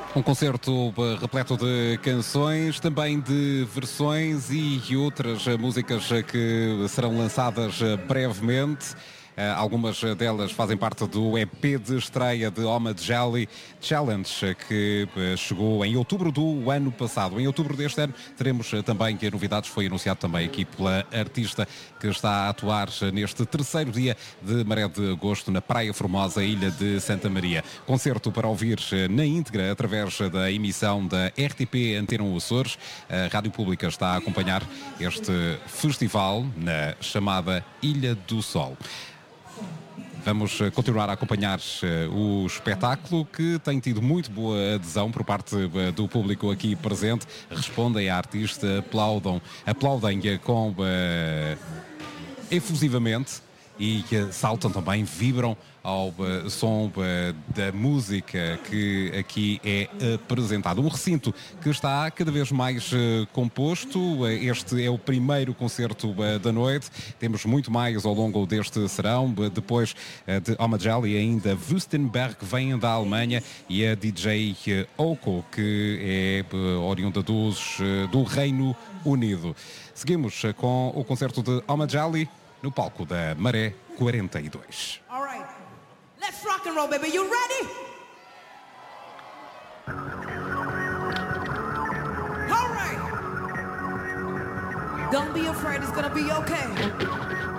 Um concerto repleto de canções, também de versões e outras músicas que serão lançadas brevemente. Algumas delas fazem parte do EP de estreia de Omadjelly Challenge, que chegou em outubro do ano passado. Em outubro deste ano teremos também novidades. Foi anunciado também aqui pela artista que está a atuar neste terceiro dia de Maré de Agosto na Praia Formosa, Ilha de Santa Maria. Concerto para ouvir na íntegra através da emissão da RTP Antena Açores. A Rádio Pública está a acompanhar este festival na chamada Ilha do Sol. Vamos continuar a acompanhar o espetáculo, que tem tido muito boa adesão por parte do público aqui presente. Respondem à artista, aplaudem com efusivamente e saltam também, vibram ao som da música que aqui é apresentado. Um recinto que está cada vez mais composto. Este é o primeiro concerto da noite. Temos muito mais ao longo deste serão. Depois de Omadjelly, ainda Wüstenberg, que vem da Alemanha, e a DJ Oko, que é oriunda do Reino Unido. Seguimos com o concerto de Omadjelly no palco da Maré 42. All right. Let's rock and roll, baby. You ready? All right. Don't be afraid. It's gonna be okay.